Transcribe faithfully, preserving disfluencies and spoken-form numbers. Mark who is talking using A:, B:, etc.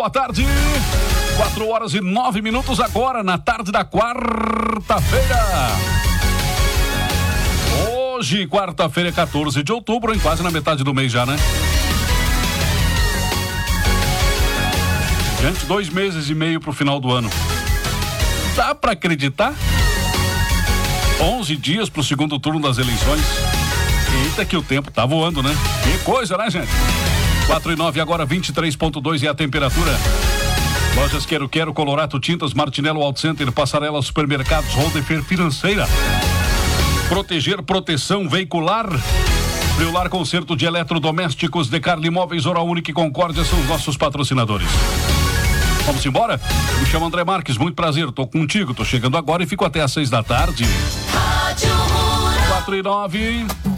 A: Boa tarde, quatro horas e nove minutos agora, na tarde da quarta-feira. Hoje, quarta-feira, quatorze de outubro, em quase na metade do mês já, né? Gente, dois meses e meio pro final do ano. Dá pra acreditar? onze dias pro segundo turno das eleições. Eita que o tempo tá voando, né? Que coisa, né, gente? quatro e nove agora, vinte e três ponto dois é a temperatura. Lojas Quero Quero, Colorato Tintas, Martinello Auto Center, Passarela Supermercados, Holdefer Financeira. Proteger, proteção veicular. Friolar Concerto de Eletrodomésticos, Decarli Imóveis, Oral Única e Concórdia são os nossos patrocinadores. Vamos embora? Eu me chamo André Marques, muito prazer, tô contigo, tô chegando agora e fico até às seis da tarde. quatro e nove.